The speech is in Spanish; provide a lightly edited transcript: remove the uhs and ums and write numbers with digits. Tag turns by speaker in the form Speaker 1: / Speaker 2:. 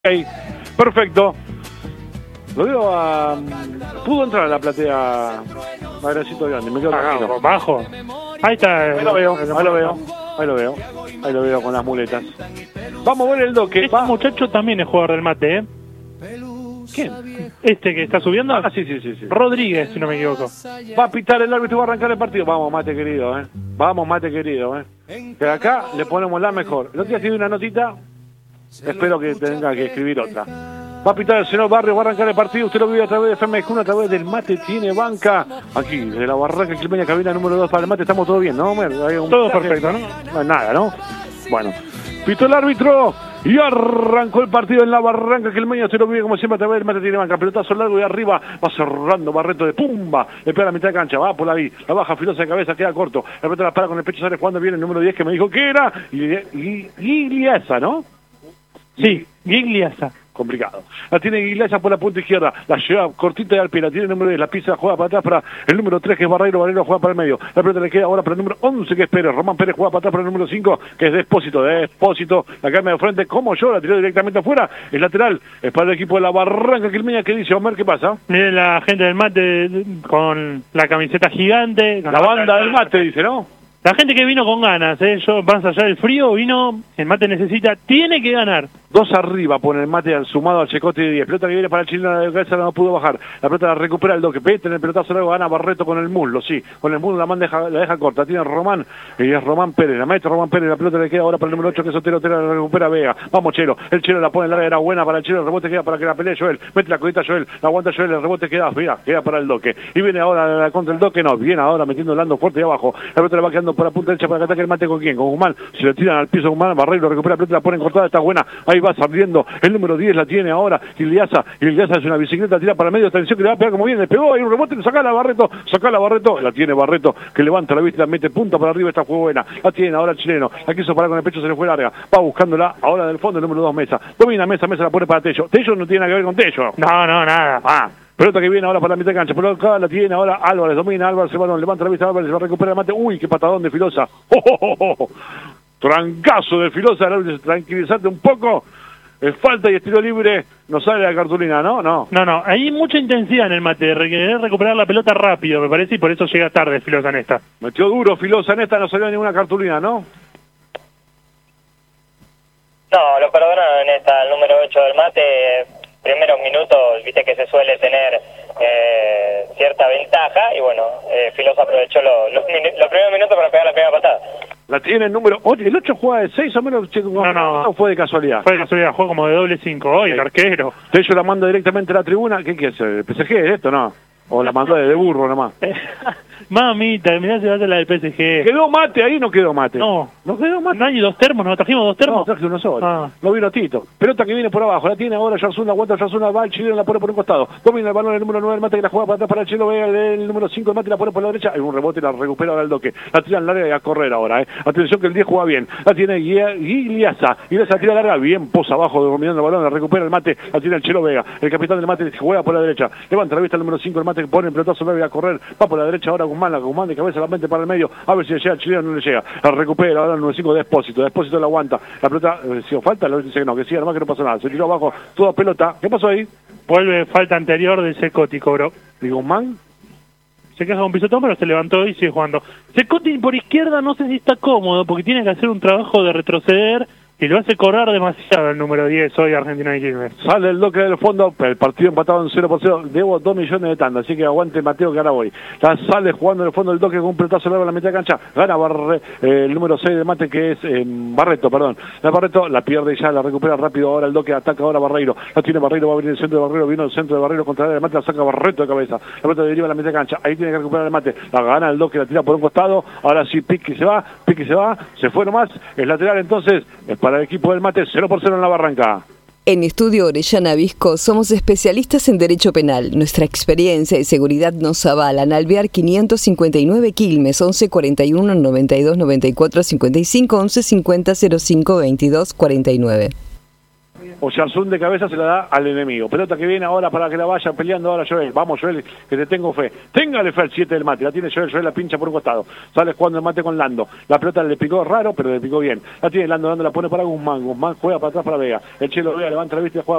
Speaker 1: Ok, perfecto. Lo veo a... Pudo entrar a la platea Magrecito Grande, me quedo tranquilo.
Speaker 2: Bajo. Ahí está.
Speaker 1: Ahí lo veo con las muletas. Vamos a ver el doque.
Speaker 2: Este muchacho también es jugador del mate, ¿eh?
Speaker 1: ¿Quién?
Speaker 2: Este que está subiendo.
Speaker 1: Ah, sí.
Speaker 2: Rodríguez, si no me equivoco.
Speaker 1: Va a pitar el árbitro y va a arrancar el partido. Vamos, mate querido, Vamos, mate querido, Que acá le ponemos la mejor. El otro día escribí una notita. Espero que tenga que escribir otra. Va a pitar el señor Barrio, va a arrancar el partido. Usted lo vive a través de FM Juna, a través del mate. Tiene banca. Aquí, de la Barranca Quilmeña, cabina número 2 para el mate. Estamos todo bien, ¿no?
Speaker 2: Todo perfecto, ¿no?
Speaker 1: No hay nada, ¿no? Bueno, pitó el árbitro y arrancó el partido en la Barranca Quilmeña. Usted lo vive como siempre a través del mate. Tiene banca. Pelotazo largo y arriba va cerrando Barreto de pumba. Le pega a la mitad de cancha. Va por ahí. La baja filosa de cabeza, queda corto. La pelota la para con el pecho. Sale jugando bien el número 10 que me dijo que era. Y Iliasa, ¿no?
Speaker 2: Sí, Gigliasa.
Speaker 1: Complicado. La tiene Gigliasa por la punta izquierda. La lleva cortita y al pie. La tiene el número 10. La pisa, juega para atrás para el número 3 que es Barreiro. Barreiro juega para el medio. La pelota le queda ahora para el número 11 que es Pérez. Román Pérez juega para atrás para el número 5 que es Despósito. La cambia de frente como yo. La tiró directamente afuera. Es lateral. Es para el equipo de la Barranca Quilmeña. ¿Qué dice Omar? ¿Qué pasa?
Speaker 2: Mire la gente del mate con la camiseta gigante.
Speaker 1: La banda del mate dice, ¿no?
Speaker 2: La gente que vino con ganas, yo más allá del frío, vino, el mate necesita, tiene que ganar. 2
Speaker 1: arriba pone el mate sumado al Checote de 10. Pelota que viene para el chileno, la cabeza no pudo bajar. La pelota la recupera el doque. Pete en el pelotazo luego gana Barreto con el muslo, sí. Con el muslo la deja corta. Tiene Román, y es Román Pérez. La mete Román Pérez, la pelota le queda ahora para el número 8 que es Otero. Otero la recupera Vega. Vamos Chelo. El Chelo la pone en la área, era buena para el Chelo. El rebote queda para que la pelee Joel. Mete la codita Joel. La aguanta Joel. El rebote queda para el doque. Y viene ahora contra el doque. No, viene ahora metiendo el Lando fuerte de abajo. La pelota le va quedando por la punta derecha para que ataque el mate con quién. Con Guzmán. Si le tiran al piso Guzmán, Barreiro recupera la pelota, la ponen cortada. Está buena. Ahí va saliendo. El número 10 la tiene ahora Iliasa es una bicicleta, tira para el medio, atención que le va a pegar como viene, le pegó, hay un rebote, saca la Barreto, la tiene Barreto, que levanta la vista, la mete punta para arriba, esta fue buena, la tiene ahora el chileno, la quiso parar con el pecho, se le fue larga, va buscándola, ahora del fondo el número 2 Mesa, domina Mesa la pone para Tello no tiene nada que ver con Tello.
Speaker 2: No, nada.
Speaker 1: Pelota que viene ahora para la mitad de cancha, pero acá la tiene ahora Álvarez, domina Álvarez, levanta la vista, Álvarez se va a recuperar el mate, uy, qué patadón de Filosa, trancazo de Filosa, tranquilizarte un poco. Falta y estilo libre, no sale la cartulina, ¿no? No,
Speaker 2: hay mucha intensidad en el mate, querer recuperar la pelota rápido, me parece, y por eso llega tarde Filosa en esta.
Speaker 1: Metió duro Filosa en esta, no salió ninguna cartulina, ¿no?
Speaker 3: No, lo perdonaron en esta, el número 8 del mate, primeros minutos, viste que se suele tener cierta ventaja, y bueno, Filosa aprovechó los primeros minutos para pegar la primera patada.
Speaker 1: La tiene el número 8, el 8 juega de 6 o menos, no fue de casualidad.
Speaker 2: Fue de casualidad, juega como de doble 5, hoy el arquero.
Speaker 1: Tello la manda directamente a la tribuna, ¿qué es? ¿El PSG es esto, no? ¿O la mandó de burro nomás?
Speaker 2: Mamita, mirá si va a ser la del PSG.
Speaker 1: ¿Quedó mate ahí? No quedó mate.
Speaker 2: No quedó mate. No hay 2 termos, ¿no trajimos 2 termos?
Speaker 1: No, traje uno solo. Lo vino Tito. Pelota que viene por abajo, la tiene ahora Yarzuna, aguanta Yarzuna, va el chileno, la pone por un costado. Domina el balón el número 9 del mate que la juega para atrás para el chileno, ve el número 5 del mate, la pone por la derecha. Hay un rebote y la recupera ahora el doque. La tira en larga y a correr ahora, Atención que el 10 juega bien. La tiene Gigliasa. Gigliasa tira larga, bien, posa abajo, dominando el balón, la recupera el mate, la tiene el Chelo Vega. El capitán del mate juega por la derecha. Levanta la vista el número 5 del mate que pone el pelotazo largo y a correr. Va por la derecha ahora Guzmán de cabeza la mente para el medio, a ver si le llega el chileno, no le llega, la recupera ahora el número 5 Despósito la aguanta, la pelota, si os falta, lo dice que no, que sí, además que no pasa nada, se tiró abajo, toda pelota, ¿qué pasó ahí?
Speaker 2: Vuelve falta anterior de Cecotti, cobró.
Speaker 1: ¿Y Guzmán?
Speaker 2: Se queja un pisotón, pero se levantó y sigue jugando. Cecotti por izquierda no sé si está cómodo, porque tiene que hacer un trabajo de retroceder, y lo hace correr demasiado el número 10 hoy Argentina de Quilmes.
Speaker 1: Sale el doque del fondo, el partido empatado en 0-0, debo 2 millones de tandas, así que aguante Mateo que ahora voy. Ya sale jugando en el fondo el doque con un pelotazo largo a la mitad de cancha, gana el número 6 del mate que es Barreto, perdón. La Barreto la pierde ya, la recupera rápido ahora el doque, ataca ahora Barreiro, la tiene Barreiro, va a venir el centro de Barreiro, vino el centro de Barreiro contra el mate, la saca Barreto de cabeza, la pelota deriva a la mitad de cancha, ahí tiene que recuperar el mate, la gana el doque, la tira por un costado, ahora sí Piqui se va, se fue nomás, es lateral entonces, es para el equipo del mate, 0-0 en la Barranca.
Speaker 4: En Estudio Orellana Visco somos especialistas en Derecho Penal. Nuestra experiencia y seguridad nos avalan. Alvear 559 Quilmes, 11 41 92 94 55, 11 50 05 22 49.
Speaker 1: Oyarzún de cabeza se la da al enemigo. Pelota que viene ahora para que la vaya peleando ahora Joel. Vamos Joel, que te tengo fe. Téngale fe al 7 del mate. La tiene Joel la pincha por un costado. Sale jugando el mate con Lando. La pelota le picó raro, pero le picó bien. La tiene Lando, la pone para Guzmán. Guzmán juega para atrás para Vega. El Chelo Vega levanta la vista y juega